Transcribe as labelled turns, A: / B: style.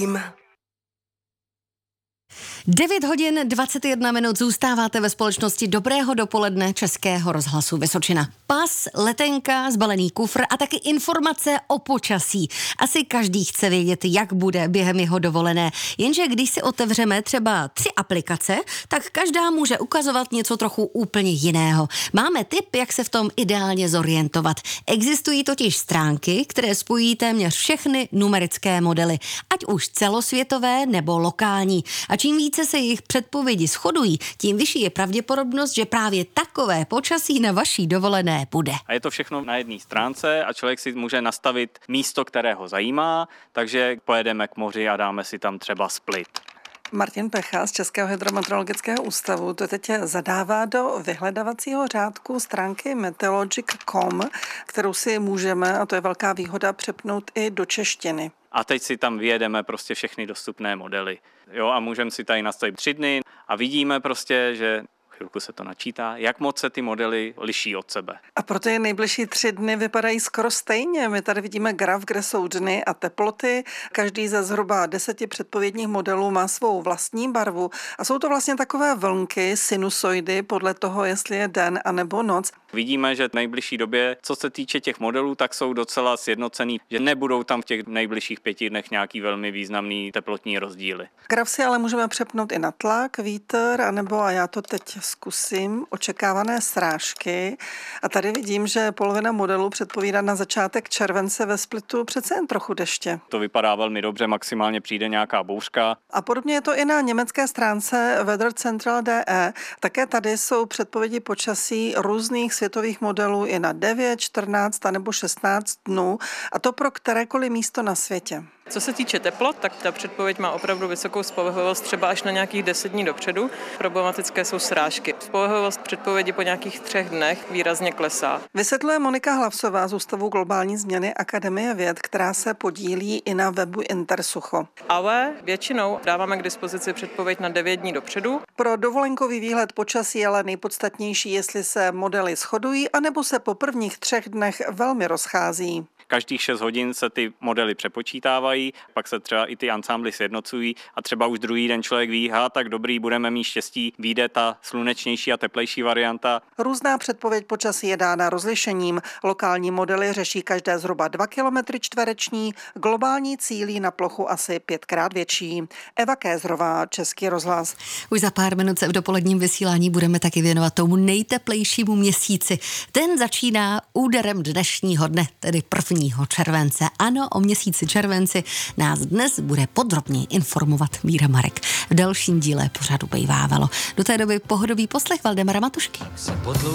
A: 9 hodin 21 minut zůstáváte ve společnosti Dobrého dopoledne Českého rozhlasu Vysočina. Pas, letenka, zbalený kufr a taky informace o počasí. Asi každý chce vědět, jak bude během jeho dovolené. Jenže když si otevřeme třeba 3 aplikace, tak každá může ukazovat něco trochu úplně jiného. Máme tip, jak se v tom ideálně zorientovat. Existují totiž stránky, které spojí téměř všechny numerické modely, ať už celosvětové nebo lokální. A čím více se jejich předpovědi shodují, tím vyšší je pravděpodobnost, že právě takové počasí na vaší dovolené bude.
B: A je to všechno na jedné stránce a člověk si může nastavit místo, které ho zajímá, takže pojedeme k moři a dáme si tam třeba Split.
C: Martin Pecha z Českého hydrometeorologického ústavu to teď zadává do vyhledavacího řádku stránky meteorologic.com, kterou si můžeme, a to je velká výhoda, přepnout i do češtiny.
B: A teď si tam vyjedeme prostě všechny dostupné modely. Jo, a můžeme si tady nastavit 3 dny a vidíme prostě, že chvilku se to načítá, jak moc se ty modely liší od sebe.
C: A proto je nejbližší 3 dny vypadají skoro stejně. My tady vidíme graf, kde jsou dny a teploty. Každý ze zhruba 10 předpovědních modelů má svou vlastní barvu. A jsou to vlastně takové vlnky, sinusoidy, podle toho, jestli je den anebo noc.
B: Vidíme, že v nejbližší době, co se týče těch modelů, tak jsou docela sjednocený, že nebudou tam v těch nejbližších 5 dnech nějaký velmi významný teplotní rozdíly.
C: Graf si ale můžeme přepnout i na tlak, vítr, anebo, a já to teď zkusím, očekávané srážky. A tady vidím, že polovina modelů předpovídá na začátek července ve Splitu přece jen trochu deště.
B: To vypadá velmi dobře, maximálně přijde nějaká bouřka.
C: A podobně je to i na německé stránce Weather Central DE. Také tady jsou předpovědi počasí různých světových modelů i na 9, 14 nebo 16 dnů, a to pro kterékoliv místo na světě.
D: Co se týče teplot, tak ta předpověď má opravdu vysokou spolehlivosť třeba až na nějakých 10 dní dopředu. Problematické jsou srážky. Spolehlivosť předpovědi po nějakých 3 dnech výrazně klesá.
C: Vysvětluje Monika Hlavsová z Ústavu globální změny Akademie věd, která se podílí i na webu Intersucho.
D: Ale většinou dáváme k dispozici předpověď na 9 dní dopředu.
C: Pro dovolenkový výhled počasí je ale nejpodstatnější, jestli se modely shodují, anebo se po prvních 3 dnech velmi rozchází.
B: Každých 6 hodin se ty modely přepočítávají, pak se třeba i ty ansámbly sjednocují a třeba už druhý den člověk ví, tak dobrý, budeme mít štěstí, vyjde ta slunečnější a teplejší varianta.
C: Různá předpověď počasí je dána rozlišením. Lokální modely řeší každé zhruba 2 km čtvereční, globální cílí na plochu asi 5krát větší. Eva Kézrová, Český rozhlas.
A: Už za pár minut se v dopoledním vysílání budeme taky věnovat tomu nejteplejšímu měsíci. Ten začíná úderem dnešního dne, tedy 1. července. Ano, o měsíci červenci nás dnes bude podrobně informovat Míra Marek. V dalším díle pořadu bejvávalo. Do té doby pohodový poslech Valdemara Matušky.